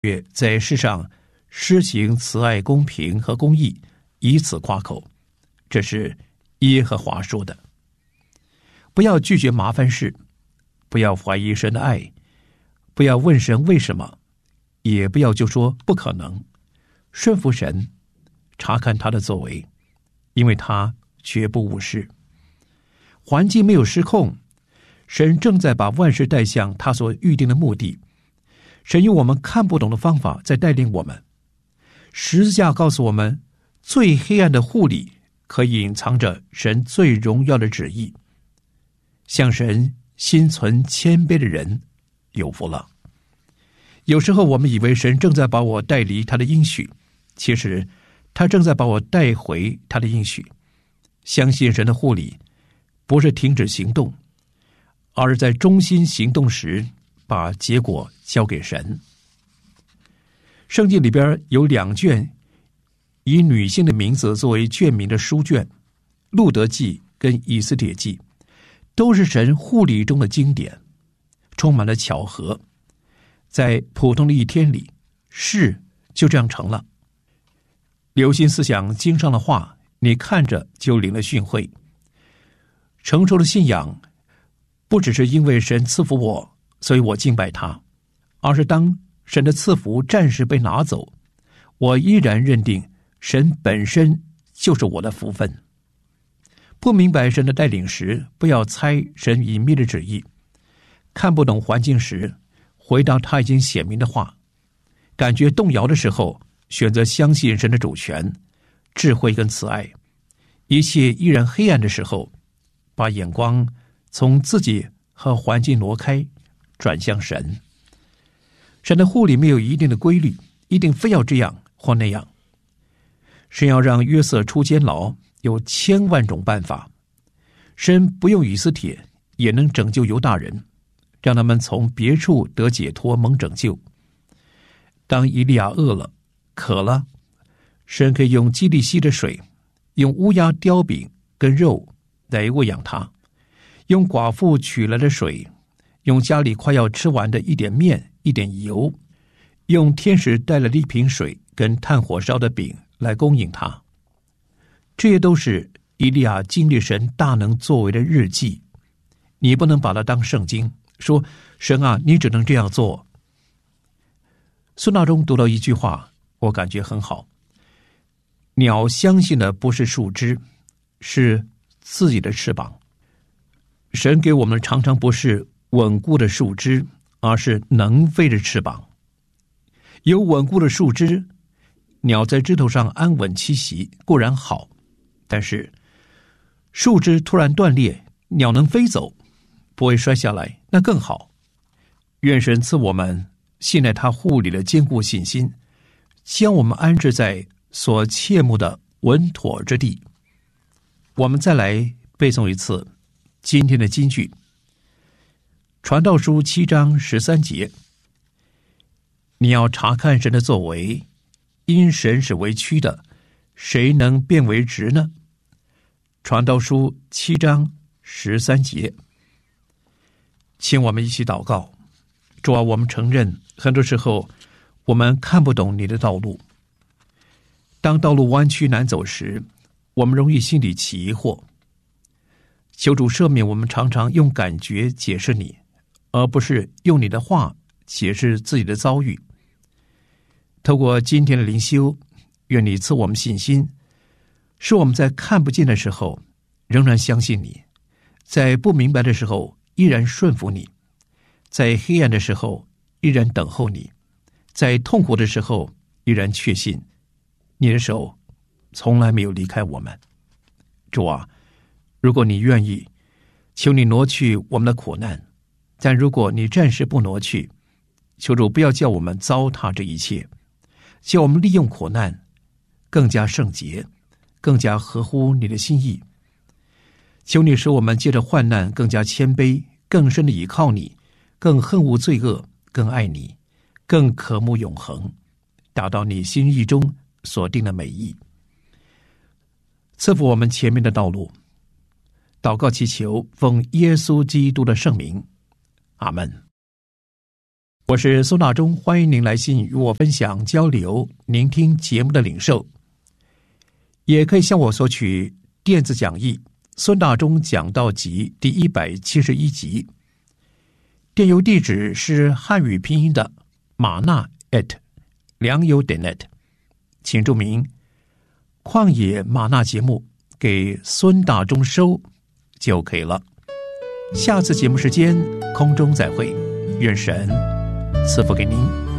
在世上施行慈爱、公平和公义，以此夸口。这是耶和华说的。不要拒绝麻烦事，不要怀疑神的爱，不要问神为什么，也不要就说不可能。顺服神，查看他的作为，因为他绝不误事。环境没有失控，神正在把万事带向他所预定的目的。神用我们看不懂的方法在带领我们。十字架告诉我们，最黑暗的护里可以隐藏着神最荣耀的旨意。向神心存谦卑的人有福了。有时候我们以为神正在把我带离他的应许，其实他正在把我带回他的应许。相信神的护理，不是停止行动，而是在忠心行动时把结果交给神。圣经里边有2卷以女性的名字作为卷名的书卷，路德记跟以斯帖记，都是神护理中的经典，充满了巧合。在普通的一天里，事就这样成了。留心思想经上的话，你看着就领了训诲。成熟的信仰不只是因为神赐福我，所以我敬拜他，而是当神的赐福暂时被拿走，我依然认定神本身就是我的福分。不明白神的带领时，不要猜神隐秘的旨意；看不懂环境时，回到他已经显明的话；感觉动摇的时候，选择相信神的主权、智慧跟慈爱；一切依然黑暗的时候，把眼光从自己和环境挪开，转向神。神的护理没有一定的规律，一定非要这样或那样。神要让约瑟出监牢，有千万种办法。神不用以斯帖，也能拯救犹大人，让他们从别处得解脱，蒙拯救。当以利亚饿了、渴了，神可以用基利溪的水，用乌鸦雕饼跟肉来喂养他，用寡妇取来的水，用家里快要吃完的一点面、一点油，用天使带了一瓶水跟炭火烧的饼来供应他。这些都是以利亚经历神大能作为的日记，你不能把它当圣经，说神啊，你只能这样做。孙大中读到一句话，我感觉很好：鸟相信的不是树枝，是自己的翅膀。神给我们常常不是稳固的树枝，而是能飞的翅膀。有稳固的树枝，鸟在枝头上安稳栖息固然好，但是树枝突然断裂，鸟能飞走，不会摔下来，那更好。愿神赐我们信赖他护理的坚固信心，将我们安置在所切慕的稳妥之地。我们再来背诵一次今天的金句。传道书7章13节，你要查看神的作为，因神是为曲的，谁能变为直呢？传道书7章13节。请我们一起祷告。主啊，我们承认很多时候我们看不懂你的道路。当道路弯曲难走时，我们容易心里起疑惑。求主赦免我们常常用感觉解释你，而不是用你的话解释自己的遭遇。透过今天的灵修，愿你赐我们信心，使我们在看不见的时候仍然相信你，在不明白的时候依然顺服你，在黑暗的时候依然等候你，在痛苦的时候依然确信你的手从来没有离开我们。主啊，如果你愿意，求你挪去我们的苦难；但如果你暂时不挪去，求主不要叫我们糟蹋这一切，叫我们利用苦难更加圣洁，更加合乎你的心意。求你使我们借着患难更加谦卑，更深的倚靠你，更恨恶罪恶，更爱你，更渴慕永恒，达到你心意中所定的美意。赐福我们前面的道路。祷告祈求，奉耶稣基督的圣名，阿们。 我是孙大中，欢迎您来信与我分享交流聆听节目的领受，也可以向我索取电子讲义孙大中讲道集第171集，电邮地址是汉语拼音的马纳@良友.net， 请注明旷野马纳节目给孙大中收就可以了。下次节目时间空中再会，愿神赐福给您。